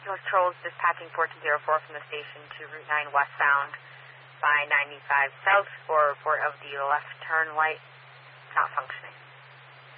Patrols dispatching 1404 from the station to Route 9 westbound by 95 south for report of the left turn light not functioning.